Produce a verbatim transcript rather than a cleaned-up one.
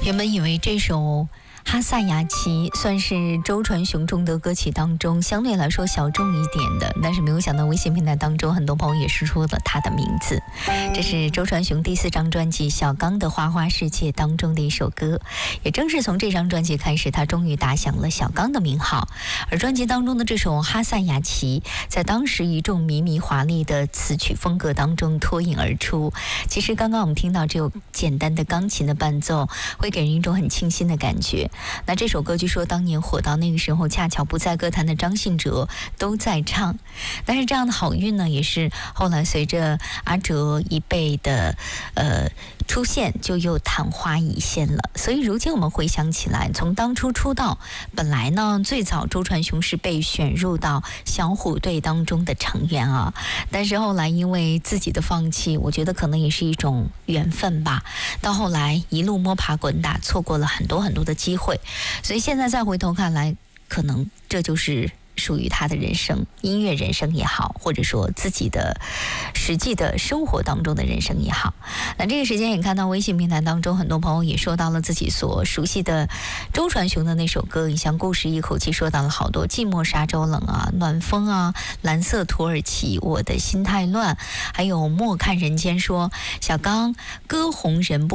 原本以为这首哈萨雅琪算是周传雄众的歌曲当中相对来说小众一点的，但是没有想到微信平台当中很多朋友也说出了他的名字。这是周传雄第四张专辑《小刚的花花世界》当中的一首歌，也正是从这张专辑开始，他终于打响了小刚的名号。而专辑当中的这首哈萨雅琪，在当时一众迷迷华丽的词曲风格当中脱颖而出。其实刚刚我们听到这首简单的钢琴的伴奏，会给人一种很清新的感觉。那这首歌据说当年火到那个时候，恰巧不在歌坛的张信哲都在唱。但是这样的好运呢，也是后来随着阿哲一辈的呃出现，就又昙花一现了。所以如今我们回想起来，从当初出道，本来呢最早周传雄是被选入到小虎队当中的成员啊，但是后来因为自己的放弃，我觉得可能也是一种缘分吧。到后来一路摸爬滚打，错过了很多很多的机会，所以现在再回头看来，可能这就是属于他的人生，音乐人生也好，或者说自己的实际的生活当中的人生也好。那这个时间也看到微信平台当中很多朋友也说到了自己所熟悉的周传雄的那首歌，你像故事一口气说到了好多，寂寞沙洲冷啊，暖风啊，蓝色土耳其，我的心太乱，还有莫看人间说小刚歌红人不